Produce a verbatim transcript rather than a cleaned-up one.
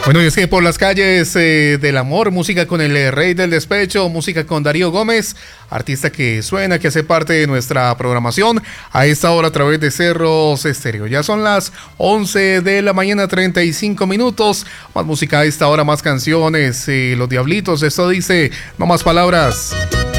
Bueno, y es que por las calles eh, del amor, música con el eh, rey del despecho, música con Darío Gómez, artista que suena, que hace parte de nuestra programación a esta hora a través de Cerros Estéreo. Ya son las once de la mañana, treinta y cinco minutos. Más música a esta hora, más canciones. Eh, Los Diablitos, esto dice, no más palabras.